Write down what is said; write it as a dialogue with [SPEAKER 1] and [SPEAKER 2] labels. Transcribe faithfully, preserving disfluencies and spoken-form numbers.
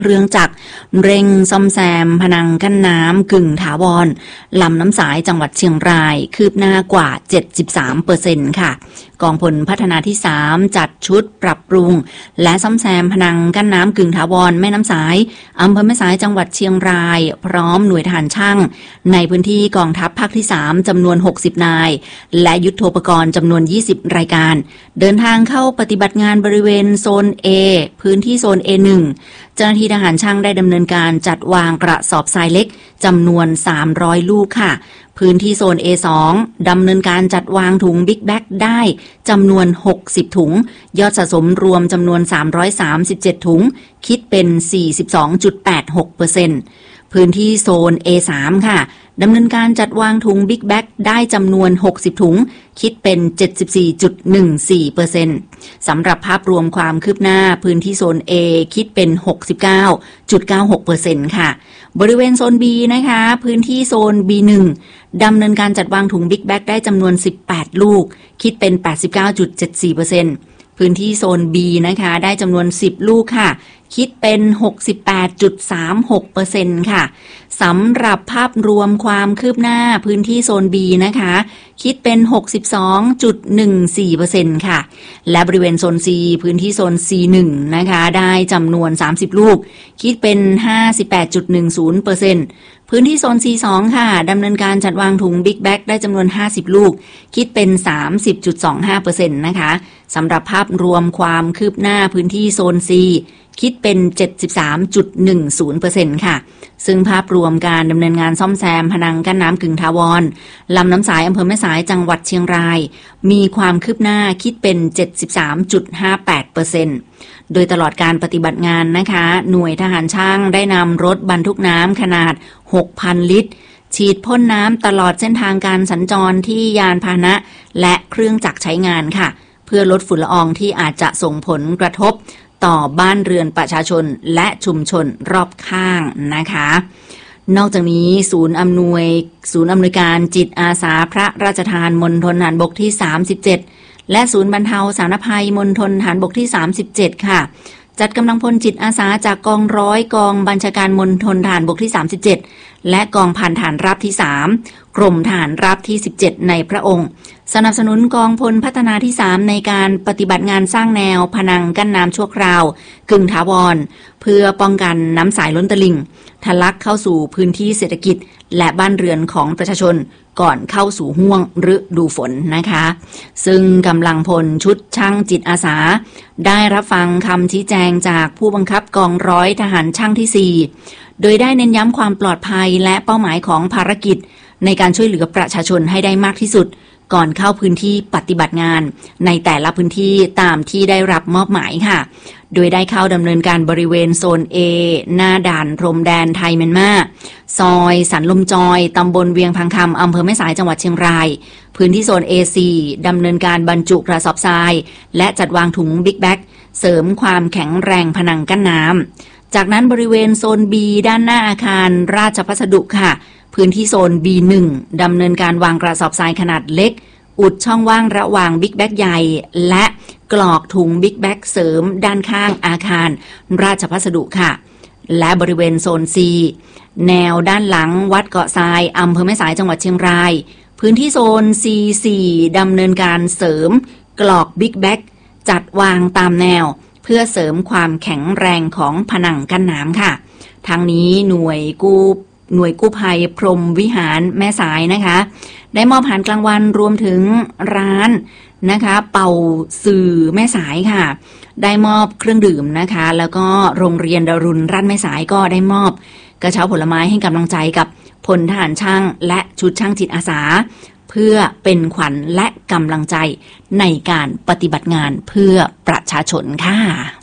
[SPEAKER 1] เรื่องจักรเร่งซ่อมแซมพนังกั้นน้ำกึ่งถาวรลำน้ำสายจังหวัดเชียงรายคืบหน้ากว่า เจ็ดสิบสามเปอร์เซ็นต์ ค่ะกองพลพัฒนาที่สามจัดชุดปรับปรุงและซ่อมแซมพนังกั้นน้ำกึ่งถาวรแม่น้ำสายอำเภอแม่สายจังหวัดเชียงรายพร้อมหน่วยทหารช่างในพื้นที่กองทัพภาคที่สามจำนวนหกสิบนายและยุทโธปกรณ์จำนวนยี่สิบรายการเดินทางเข้าปฏิบัติงานบริเวณโซน A พื้นที่โซน เอ หนึ่ง เจ้าหน้าที่ทหารช่างได้ดำเนินการจัดวางกระสอบทรายเล็กจำนวนสามร้อยลูกค่ะพื้นที่โซน เอ สอง ดำเนินการจัดวางถุงบิ๊กแบ็กได้จำนวนหกสิบถุงยอดสะสมรวมจำนวนสามร้อยสามสิบเจ็ดถุงคิดเป็น สี่สิบสองจุดแปดหกเปอร์เซ็นต์ พื้นที่โซน เอ สาม ค่ะดำเนินการจัดวางถุงบิ๊กแบ็กได้จำนวนหกสิบถุงคิดเป็น เจ็ดสิบสี่จุดหนึ่งสี่เปอร์เซ็นต์ สำหรับภาพรวมความคืบหน้าพื้นที่โซน A คิดเป็น หกสิบเก้าจุดเก้าหกเปอร์เซ็นต์ ค่ะบริเวณโซน B นะคะพื้นที่โซน บี หนึ่ง ดำเนินการจัดวางถุงบิ๊กแบ็กได้จำนวนสิบแปดลูกคิดเป็น แปดสิบเก้าจุดเจ็ดสี่เปอร์เซ็นต์ พื้นที่โซน B นะคะได้จำนวนสิบลูกค่ะคิดเป็น หกสิบแปดจุดสามหกเปอร์เซ็นต์ ค่ะสำหรับภาพรวมความคืบหน้าพื้นที่โซน B นะคะคิดเป็น หกสิบสองจุดหนึ่งสี่เปอร์เซ็นต์ ค่ะและบริเวณโซน C พื้นที่โซน ซี หนึ่ง นะคะได้จำนวนสามสิบลูกคิดเป็น ห้าสิบแปดจุดหนึ่งศูนย์เปอร์เซ็นต์ พื้นที่โซน ซี สอง ค่ะดำเนินการจัดวางถุงบิ๊กแบ็กได้จำนวนห้าสิบลูกคิดเป็น สามสิบจุดสองห้าเปอร์เซ็นต์ นะคะสำหรับภาพรวมความคืบหน้าพื้นที่โซน C คิดเป็น เจ็ดสิบสามจุดหนึ่งศูนย์เปอร์เซ็นต์ ค่ะซึ่งภาพรวมการดำเนินงานซ่อมแซมพนังกั้นน้ำกึ่งถาวรลำน้ำสายอำเภอแม่สายจังหวัดเชียงรายมีความคืบหน้าคิดเป็น เจ็ดสิบสามจุดห้าแปดเปอร์เซ็นต์ โดยตลอดการปฏิบัติงานนะคะหน่วยทหารช่างได้นำรถบรรทุกน้ำขนาด หกพัน ลิตรฉีดพ่นน้ำตลอดเส้นทางการสัญจรที่ยานพาหนะและเครื่องจักรใช้งานค่ะเพื่อลดฝุ่นละอองที่อาจจะส่งผลกระทบต่อบ้านเรือนประชาชนและชุมชนรอบข้างนะคะนอกจากนี้ศูนย์อำนวยศูนย์อำนวยการจิตอาสาพระราชทานมณฑลทหารบกที่สามสิบเจ็ดและศูนย์บรรเทาสาธารณภัยมณฑลทหารบกที่สามสิบเจ็ดค่ะจัดกำลังพลจิตอาสาจากกองร้อยกองบัญชาการมณฑลทหารบกที่สามสิบเจ็ดและกองพันทหารราบที่สามกรมทหารราบที่สิบเจ็ดในพระองค์สนับสนุนกองพลพัฒนาที่สามในการปฏิบัติงานสร้างแนวพนังกั้นน้ำชั่วคราวกึ่งถาวรเพื่อป้องกันน้ำสายล้นตลิ่งทะลักเข้าสู่พื้นที่เศรษฐกิจและบ้านเรือนของประชาชนก่อนเข้าสู่ห้วงฤดูฝนนะคะซึ่งกำลังพลชุดช่างจิตอาสาได้รับฟังคำชี้แจงจากผู้บังคับกองร้อยทหารช่างที่สี่โดยได้เน้นย้ำความปลอดภัยและเป้าหมายของภารกิจในการช่วยเหลือประชาชนให้ได้มากที่สุดก่อนเข้าพื้นที่ปฏิบัติงานในแต่ละพื้นที่ตามที่ได้รับมอบหมายค่ะโดยได้เข้าดำเนินการบริเวณโซน A หน้าด่านพรมแดนไทยเมียนมาซอยสันลมจอยตำบลเวียงพังคำอำเภอแม่สายจังหวัดเชียงรายพื้นที่โซน เอ ซี ดำเนินการบรรจุกระสอบทรายและจัดวางถุงบิ๊กแบ็กเสริมความแข็งแรงผนังกั้นน้ำจากนั้นบริเวณโซน B ด้านหน้าอาคารราชพัสดุค่ะพื้นที่โซน บี หนึ่ง ดำเนินการวางกระสอบทรายขนาดเล็กอุดช่องว่างระหว่างบิ๊กแบ็กใหญ่และกรอกถุงบิ๊กแบ็กเสริมด้านข้างอาคารราชพัสดุค่ะและบริเวณโซน C แนวด้านหลังวัดเกาะทรายอำเภอแม่สายจังหวัดเชียงรายพื้นที่โซน ซี สี่ ดำเนินการเสริมกรอกบิ๊กแบ็กจัดวางตามแนวเพื่อเสริมความแข็งแรงของผนังกั้นน้ำค่ะทั้งนี้หน่วยกู้หน่วยกู้ภัยพรหมวิหารแม่สายนะคะได้มอบอาหารกลางวันรวมถึงร้านนะคะเป่าสื่อแม่สายค่ะได้มอบเครื่องดื่มนะคะแล้วก็โรงเรียนดารุณราชแม่สายก็ได้มอบกระเช้าผลไม้ให้กำลังใจกับพลทหารช่างและชุดช่างจิตอาสาเพื่อเป็นขวัญและกำลังใจในการปฏิบัติงานเพื่อประชาชนค่ะ